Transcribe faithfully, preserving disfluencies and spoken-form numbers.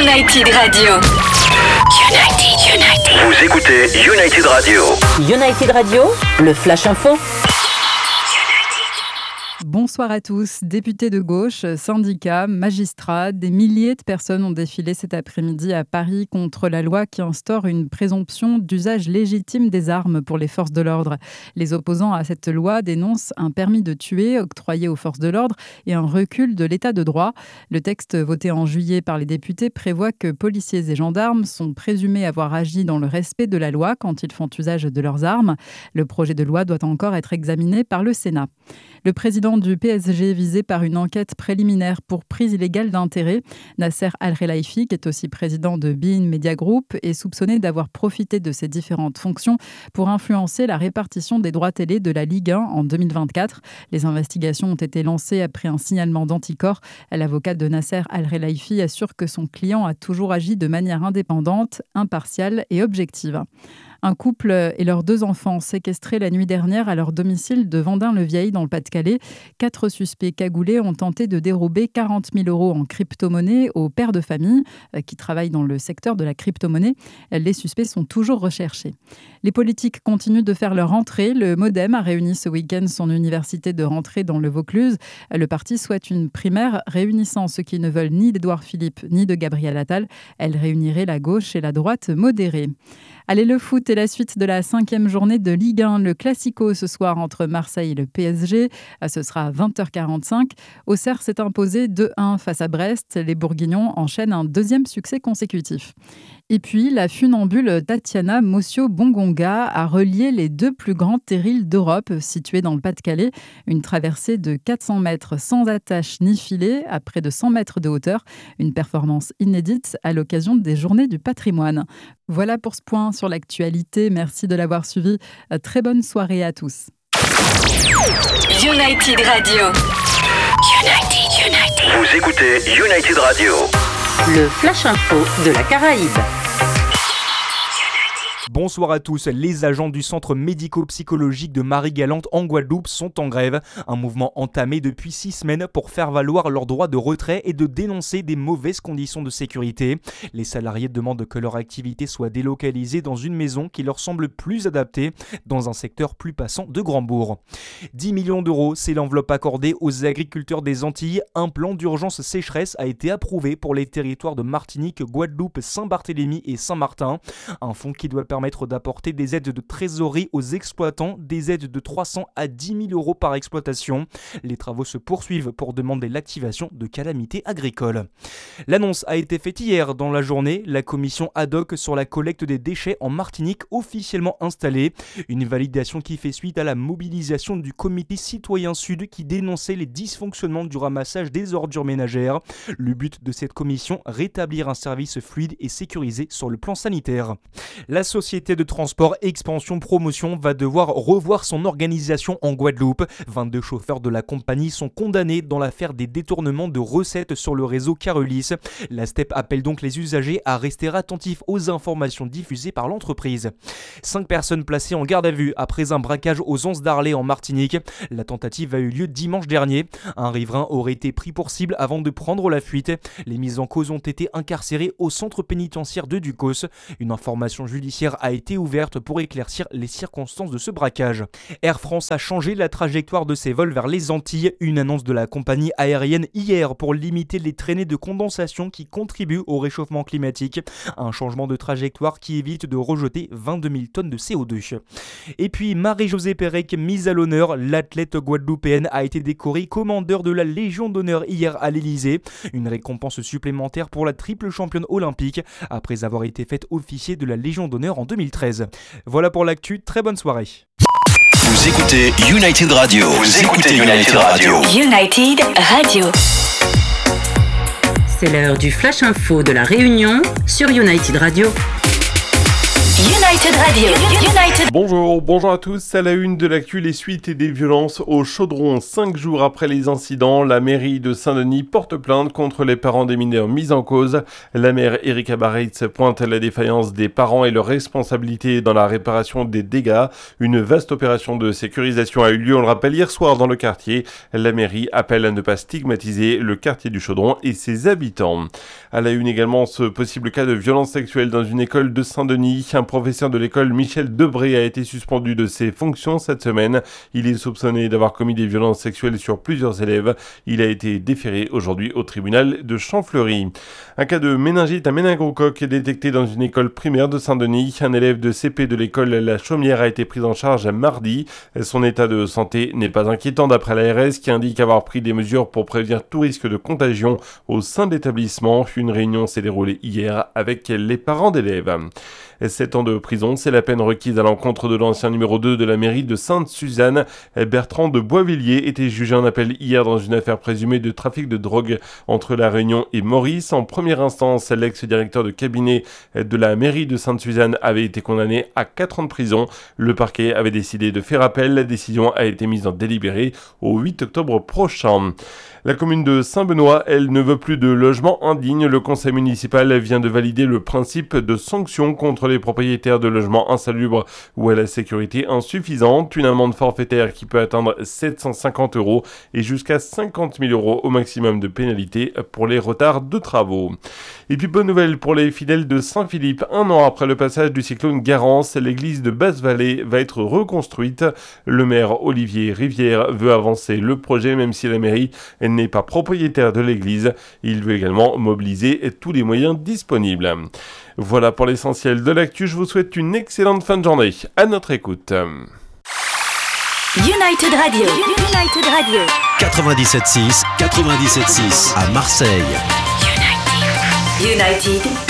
United Radio. United, United. Vous écoutez United Radio. United Radio, le Flash Info. Bonsoir à tous. Députés de gauche, syndicats, magistrats, des milliers de personnes ont défilé cet après-midi à Paris contre la loi qui instaure une présomption d'usage légitime des armes pour les forces de l'ordre. Les opposants à cette loi dénoncent un permis de tuer octroyé aux forces de l'ordre et un recul de l'état de droit. Le texte voté en juillet par les députés prévoit que policiers et gendarmes sont présumés avoir agi dans le respect de la loi quand ils font usage de leurs armes. Le projet de loi doit encore être examiné par le Sénat. Le président du P S G visé par une enquête préliminaire pour prise illégale d'intérêt. Nasser Al-Khelaifi, qui est aussi président de beIN Media Group, est soupçonné d'avoir profité de ses différentes fonctions pour influencer la répartition des droits télé de la Ligue un en deux mille vingt-quatre. Les investigations ont été lancées après un signalement d'anticorps. L'avocat de Nasser Al-Khelaifi assure que son client a toujours agi de manière indépendante, impartiale et objective. Un couple et leurs deux enfants séquestrés la nuit dernière à leur domicile de Vendin-le-Vieil dans le Pas-de-Calais. Quatre suspects cagoulés ont tenté de dérober quarante mille euros en crypto-monnaie aux pères de famille qui travaillent dans le secteur de la crypto-monnaie. Les suspects sont toujours recherchés. Les politiques continuent de faire leur entrée. Le MoDem a réuni ce week-end son université de rentrée dans le Vaucluse. Le parti souhaite une primaire réunissant ceux qui ne veulent ni d'Édouard Philippe ni de Gabriel Attal. Elle réunirait la gauche et la droite modérée. Allez, le foot et la suite de la cinquième journée de Ligue un. Le Classico ce soir entre Marseille et le P S G. Ce sera à vingt heures quarante-cinq. Auxerre s'est imposé deux un face à Brest. Les Bourguignons enchaînent un deuxième succès consécutif. Et puis, la funambule Tatiana Mossio-Bongonga a relié les deux plus grands terrils d'Europe situés dans le Pas-de-Calais. Une traversée de quatre cents mètres sans attache ni filet à près de cent mètres de hauteur. Une performance inédite à l'occasion des Journées du patrimoine. Voilà pour ce point sur l'actualité. Merci de l'avoir suivi. Très bonne soirée à tous. United Radio. United, United. Vous écoutez United Radio. Le Flash Info de la Caraïbe. Bonsoir à tous. Les agents du centre médico-psychologique de Marie-Galante en Guadeloupe sont en grève. Un mouvement entamé depuis six semaines pour faire valoir leur droit de retrait et de dénoncer des mauvaises conditions de sécurité. Les salariés demandent que leur activité soit délocalisée dans une maison qui leur semble plus adaptée, dans un secteur plus passant de Grand-Bourg. dix millions d'euros, c'est l'enveloppe accordée aux agriculteurs des Antilles. Un plan d'urgence sécheresse a été approuvé pour les territoires de Martinique, Guadeloupe, Saint-Barthélemy et Saint-Martin. Un fonds qui doit permettre d'apporter des aides de trésorerie aux exploitants, des aides de trois cents à dix mille euros par exploitation. Les travaux se poursuivent pour demander l'activation de calamités agricoles. L'annonce a été faite hier dans la journée. La commission ad hoc sur la collecte des déchets en Martinique officiellement installée. Une validation qui fait suite à la mobilisation du comité citoyen Sud qui dénonçait les dysfonctionnements du ramassage des ordures ménagères. Le but de cette commission, rétablir un service fluide et sécurisé sur le plan sanitaire. La société de transport Expansion Promotion va devoir revoir son organisation en Guadeloupe. vingt-deux chauffeurs de la compagnie sont condamnés dans l'affaire des détournements de recettes sur le réseau Carelis. La S T E P appelle donc les usagers à rester attentifs aux informations diffusées par l'entreprise. Cinq personnes placées en garde à vue après un braquage aux Anses d'Arlay en Martinique. La tentative a eu lieu dimanche dernier. Un riverain aurait été pris pour cible avant de prendre la fuite. Les mises en cause ont été incarcérées au centre pénitentiaire de Ducos. Une information judiciaire a été ouverte pour éclaircir les circonstances de ce braquage. Air France a changé la trajectoire de ses vols vers les Antilles. Une annonce de la compagnie aérienne hier pour limiter les traînées de condensation qui contribuent au réchauffement climatique. Un changement de trajectoire qui évite de rejeter vingt-deux mille tonnes de C O deux. Et puis Marie-Josée Pérec, mise à l'honneur, l'athlète guadeloupéenne a été décorée commandeur de la Légion d'honneur hier à l'Elysée. Une récompense supplémentaire pour la triple championne olympique après avoir été faite officier de la Légion d'honneur en deux mille treize. Voilà pour l'actu, très bonne soirée. Vous écoutez United Radio. Vous écoutez United Radio. United Radio. C'est l'heure du Flash Info de la Réunion sur United Radio. United Radio. United. Bonjour, bonjour à tous. À la une de l'actu, les suites des violences au Chaudron. Cinq jours après les incidents, la mairie de Saint-Denis porte plainte contre les parents des mineurs mis en cause. La maire Erika Bareitz pointe la défaillance des parents et leur responsabilité dans la réparation des dégâts. Une vaste opération de sécurisation a eu lieu, on le rappelle, hier soir dans le quartier. La mairie appelle à ne pas stigmatiser le quartier du Chaudron et ses habitants. À la une également, ce possible cas de violence sexuelle dans une école de Saint-Denis. Un professeur de l'école, Michel Debré, a été suspendu de ses fonctions cette semaine. Il est soupçonné d'avoir commis des violences sexuelles sur plusieurs élèves. Il a été déféré aujourd'hui au tribunal de Champfleury. Un cas de méningite à méningocoque est détecté dans une école primaire de Saint-Denis. Un élève de C P de l'école La Chaumière a été pris en charge mardi. Son état de santé n'est pas inquiétant d'après l'A R S qui indique avoir pris des mesures pour prévenir tout risque de contagion au sein de l'établissement. Une réunion s'est déroulée hier avec les parents d'élèves. sept ans de prison, c'est la peine requise à l'encontre de l'ancien numéro deux de la mairie de Sainte-Suzanne. Bertrand de Boisvilliers était jugé en appel hier dans une affaire présumée de trafic de drogue entre La Réunion et Maurice. En première instance, l'ex-directeur de cabinet de la mairie de Sainte-Suzanne avait été condamné à quatre ans de prison. Le parquet avait décidé de faire appel. La décision a été mise en délibéré au huit octobre prochain. La commune de Saint-Benoît, elle, ne veut plus de logements indignes. Le conseil municipal vient de valider le principe de sanction contre les propriétaires de logements insalubres ou à la sécurité insuffisante. Une amende forfaitaire qui peut atteindre sept cent cinquante euros et jusqu'à cinquante mille euros au maximum de pénalité pour les retards de travaux. Et puis bonne nouvelle pour les fidèles de Saint-Philippe. Un an après le passage du cyclone Garance, l'église de Basse-Vallée va être reconstruite. Le maire Olivier Rivière veut avancer le projet même si la mairie n'est pas propriétaire de l'église. Il veut également mobiliser tous les moyens disponibles. Voilà pour l'essentiel de l'actu. Je vous souhaite une excellente fin de journée. À notre écoute. United Radio. United Radio. quatre-vingt-dix-sept six, quatre-vingt-dix-sept six à Marseille. United. United